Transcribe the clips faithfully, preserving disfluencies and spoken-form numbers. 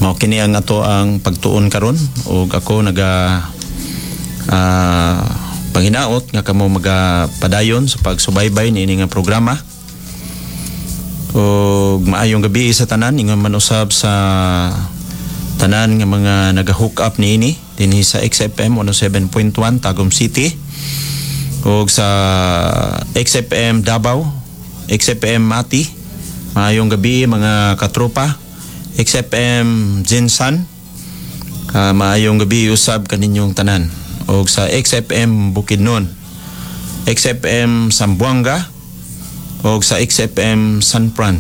mao kini ang ato ang pagtuon karon ug ako naga uh, panghinaot nga kamo magapadayon sa pagsubaybay niini nga programa. Ug maayong gabi sa tanan, ingon man usab sa tanan nga mga naga-hook up niini dinhi sa X F M one oh seven point one Tagum City ug sa X F M Davao, X F M Mati. Maayong gabi mga katropa. X F M Jinsan, uh, maayong gabi usab kaninyong tanan. O sa X F M Bukidnon, X F M Sambuanga, o sa X F M San Franz,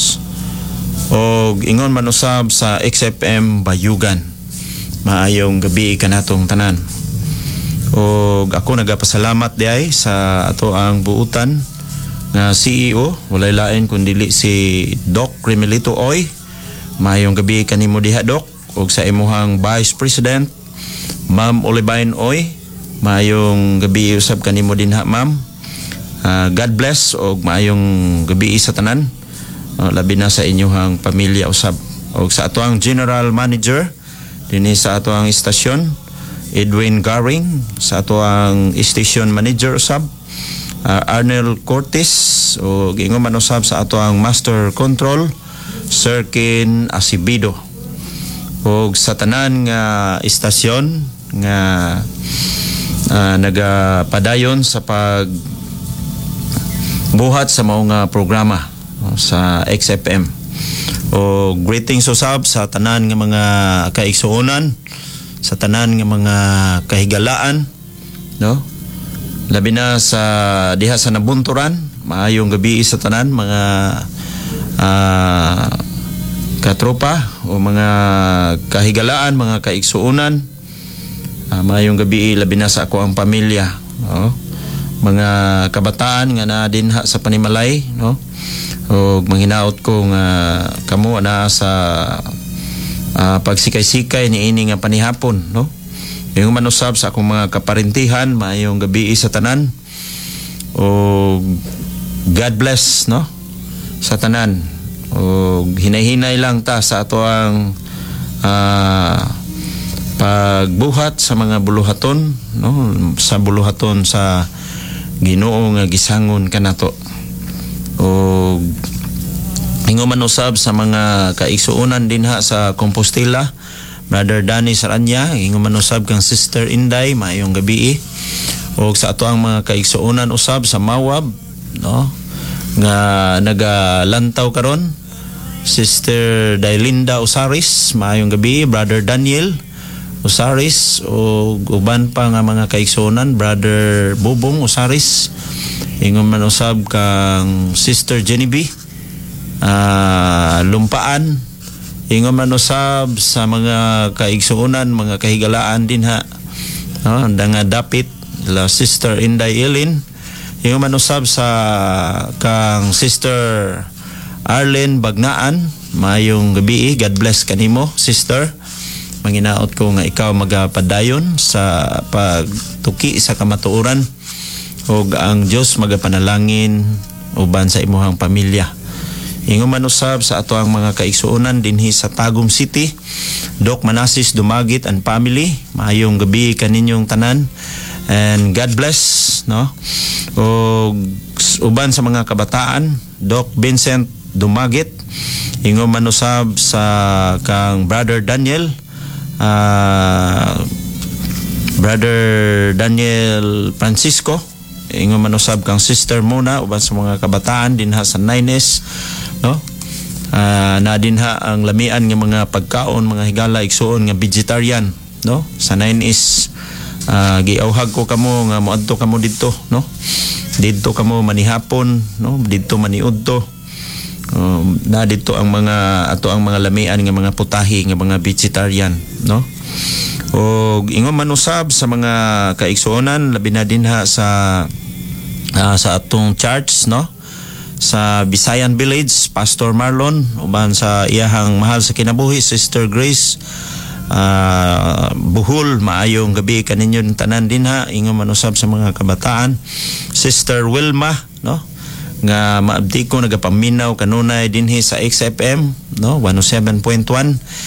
o ingon man usab sa X F M Bayugan. Maayong gabi kanatong tanan. O ako nagapasalamat diay sa ato ang buutan nga C E O, walay lain kundi si Doc Remelito Oy. Maayong gabi kanimo diha, Doc, ug sa imuhang Vice President Ma'am Olivine Oy. Maayong gabi usab kanimo dinha, Ma'am. Uh, God bless ug maayong gabi sa tanan, uh, labi na sa inyong pamilya usab. Ug sa atoang General Manager dinhi sa atoang istasyon, Edwin Garing, sa atoang Station Manager usab, uh, Arnel Cortes, ug ingon man usab sa atoang Master Control, Sir Ken Asibido. Ug sa tanan nga istasyon nga uh, nagapadayon sa pag buhat sa mao nga programa uh, sa X F M. O greetings usab sa tanan nga mga kaigsuonan, sa tanan nga mga kahigalaan, no? Labi na sa diha sa Nabunturan. Maayong gabi sa tanan mga Uh, katropa o mga kahigalaan, mga kaigsuunan. Uh, mayong gabi labi na sa ako ang pamilya, no? Mga kabataan nga na dinha sa Panimalay, no? O manghinaot ko nga kamo na sa uh, pagsikay-sikay ni ini nga panihapon, no? Yung manusab sa akong mga kaparintihan, mayong gabi sa tanan. O God bless, no? Sa tanan. O hinay-hinay lang ta sa ato ang uh, pagbuhat sa mga buluhaton, no? Sa buluhaton sa Ginoo nga gisangon kanato. O ingon man usab sa mga kaigsuonan dinha sa Compostela, Brother Danny Saranya, ingon man usab kang Sister Inday, maayong gabi. O sa ato ang mga kaigsuonan usab sa Mawab, no? Nga nagalantaw karon, Sister Dailinda Usaris, maayong gabi. Brother Daniel Usaris, o uban pa nga mga kaigsuonan, Brother Bubong Usaris, ingon man usab kang Sister Genevieve uh, Lumpaan, ingon man usab sa mga kaigsuonan, mga kahigalaan dinha, no? Nga dapit la Sister Inday Elin. Yung manusab sa kang Sister Arlene Bagnaan, mayong gabi. God bless kanimo, Sister. Manginaot ko nga ikaw magapadayon sa pagtuki sa kamatuoran ug ang Dios magapanalangin uban sa imuhang pamilya. Ingon manusab sa ato ang mga kaigsuonan dinhi sa Tagum City, Doc Manasis Dumagit and family, mayong gabi kaninyong tanan. And God bless, no? O uban sa mga kabataan, Doc Vincent Dumagit, ingon manusab sa kang Brother Daniel, uh, Brother Daniel Francisco, ingon manusab kang Sister Mona, uban sa mga kabataan dinha sa Nines, no? Uh, na dinha ang lamian ng mga pagkaon, mga higala igsuon nga vegetarian, no? Sa Nines. Uh, giauhag ko kamo nga moadto kamo didto, no? Didto kamo manihapon, no? Didto maniudto. Um, na dito ang mga ato ang mga lamian nga mga putahi nga mga vegetarian, no? O ingon man usab sa mga kaigsuonan labi na dinha sa uh, sa atong church, no? Sa Bisayan Village, Pastor Marlon uban sa iyahang mahal sa kinabuhi Sister Grace uh, Buhol, maayong gabi kaninyo tanan dinha. Ingon man usab sa mga kabataan Sister Wilma, no? Nga maabdi ko nagapaminaw kanunay dinhi sa X F M, no? one oh seven point one